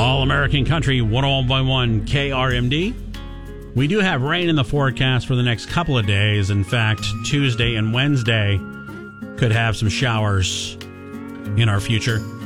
All American Country 101.1 KRMD. We do have rain in the forecast for the next couple of days. In fact, Tuesday and Wednesday could have some showers in our future.